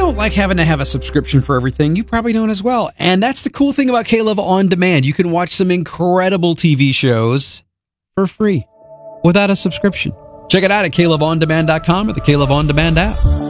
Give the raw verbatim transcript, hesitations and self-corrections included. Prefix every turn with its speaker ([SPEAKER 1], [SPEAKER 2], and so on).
[SPEAKER 1] don't like having to have a subscription for everything, you probably don't as well. And that's the cool thing about K-Love On Demand. You can watch some incredible T V shows for free without a subscription. Check it out at K Love On Demand dot com or the K-Love On Demand app.